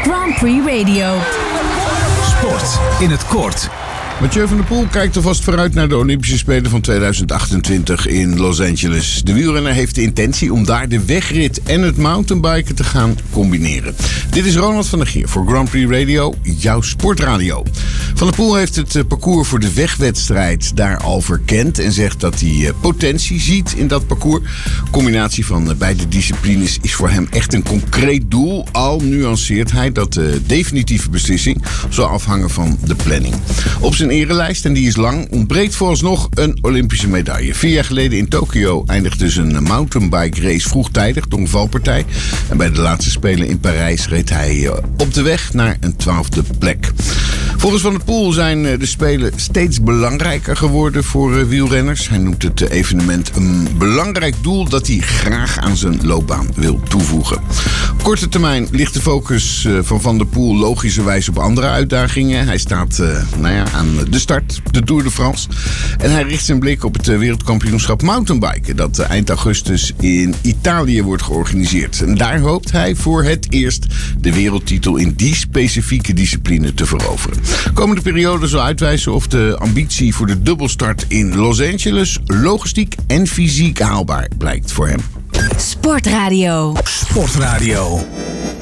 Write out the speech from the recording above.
Grand Prix Radio. Sport in het kort. Mathieu van der Poel kijkt alvast vooruit naar de Olympische Spelen van 2028 in Los Angeles. De wielrenner heeft de intentie om daar de wegrit en het mountainbiken te gaan combineren. Dit is Ronald van der Geer voor Grand Prix Radio, jouw sportradio. Van der Poel heeft het parcours voor de wegwedstrijd daar al verkend en zegt dat hij potentie ziet in dat parcours. Combinatie van beide disciplines is voor hem echt een concreet doel. Al nuanceert hij dat de definitieve beslissing zal afhangen van de planning. Op zijn erelijst, en die is lang, ontbreekt vooralsnog een Olympische medaille. 4 jaar geleden in Tokio eindigde zijn mountainbike race vroegtijdig door een valpartij. En bij de laatste Spelen in Parijs reed hij op de weg naar een 12e plek. Volgens Van der Poel zijn de Spelen steeds belangrijker geworden voor wielrenners. Hij noemt het evenement een belangrijk doel dat hij graag aan zijn loopbaan wil toevoegen. Op korte termijn ligt de focus van Van der Poel logischerwijs op andere uitdagingen. Hij staat aan de start, de Tour de France. En hij richt zijn blik op het wereldkampioenschap mountainbiken dat eind augustus in Italië wordt georganiseerd. En daar hoopt hij voor het eerst de wereldtitel in die specifieke discipline te veroveren. Komende periode zal uitwijzen of de ambitie voor de dubbelstart in Los Angeles logistiek en fysiek haalbaar blijkt voor hem. Sportradio. Sportradio.